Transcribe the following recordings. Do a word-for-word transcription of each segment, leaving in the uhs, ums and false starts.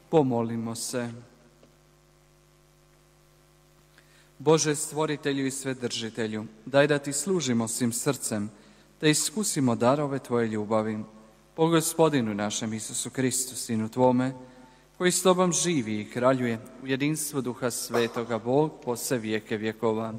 Pomolimo se. Bože, stvoritelju i svedržitelju, daj da ti služimo svim srcem, te iskusimo darove tvoje ljubavi. Po Gospodinu našem Isusu Kristu, Sinu tvome, koji s tobom živi i kraljuje u jedinstvu Duha Svetoga, Bog po sve vijeke vjekova.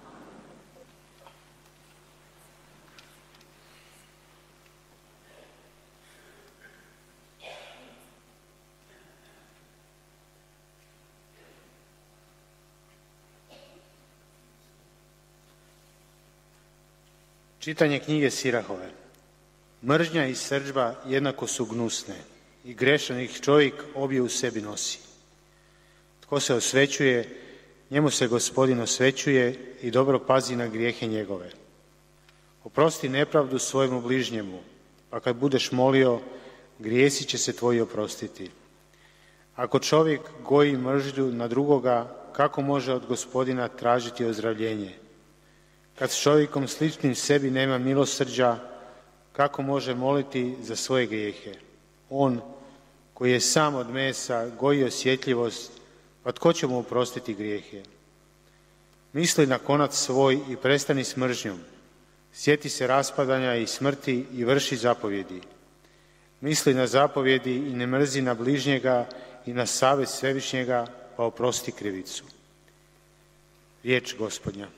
Čitanje knjige Sirahove. Mržnja i srdžba jednako su gnusne i grešan ih čovjek obje u sebi nosi. Tko se osvećuje, njemu se Gospodin osvećuje i dobro pazi na grijehe njegove. Oprosti nepravdu svojemu bližnjemu, pa kad budeš molio, grijesi će se tvoji oprostiti. Ako čovjek goji mržnju na drugoga, kako može od Gospodina tražiti ozdravljenje? Kad s čovjekom sličnim sebi nema milosrđa, kako može moliti za svoje grijehe? On koji je sam od mesa goji osjetljivost, pa tko će mu oprostiti grijehe? Misli na konac svoj i prestani s mržnjom. Sjeti se raspadanja i smrti i vrši zapovjedi. Misli na zapovjedi i ne mrzi na bližnjega i na savjet Svevišnjega, pa oprosti krivicu. Riječ Gospodnja.